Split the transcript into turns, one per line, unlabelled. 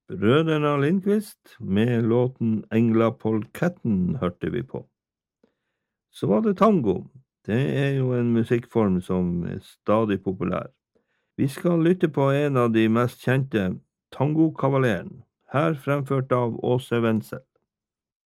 Brødrene Lindqvist med låten Englapolketten hørte vi på. Så var det tango. Det er jo en musikkform som er stadig populær. Vi skal lytte på en av de mest kjente, tangokavaleren, her fremført av Åse Wendsel.